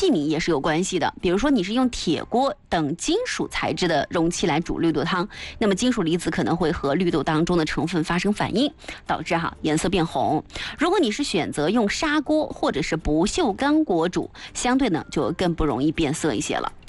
器皿也是有关系的。比如说你是用铁锅等金属材质的容器来煮绿豆汤，那么金属离子可能会和绿豆当中的成分发生反应，导致颜色变红。如果你是选择用砂锅或者是不锈钢锅煮，相对呢就更不容易变色一些了。